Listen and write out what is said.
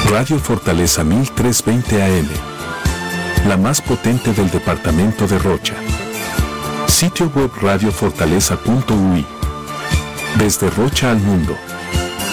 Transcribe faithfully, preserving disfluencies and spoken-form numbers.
Radio Fortaleza mil trescientos veinte A M. La más potente del departamento de Rocha. Sitio web radio fortaleza punto u i. Desde Rocha al mundo.